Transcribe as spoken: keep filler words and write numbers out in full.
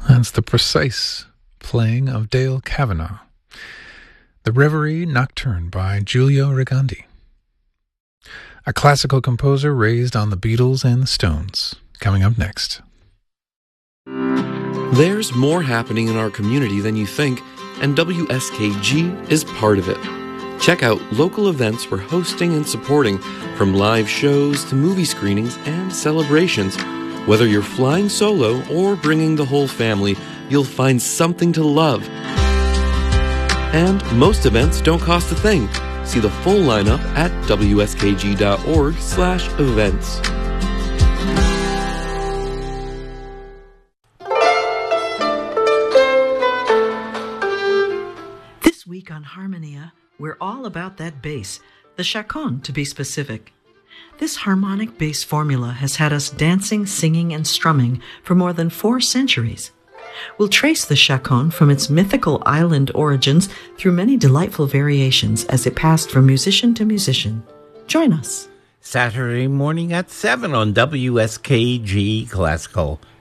That's the precise playing of Dale Kavanagh. The Reverie Nocturne by Giulio Rigandi. A classical composer raised on the Beatles and the Stones. Coming up next. There's more happening in our community than you think, and W S K G is part of it. Check out local events we're hosting and supporting, from live shows to movie screenings and celebrations. Whether you're flying solo or bringing the whole family, you'll find something to love. And most events don't cost a thing. See the full lineup at W S K G dot org slash events. This week on Harmonia, we're all about that bass, the chaconne to be specific. This harmonic bass formula has had us dancing, singing, and strumming for more than four centuries. We'll trace the chaconne from its mythical island origins through many delightful variations as it passed from musician to musician. Join us. Saturday morning at seven on W S K G Classical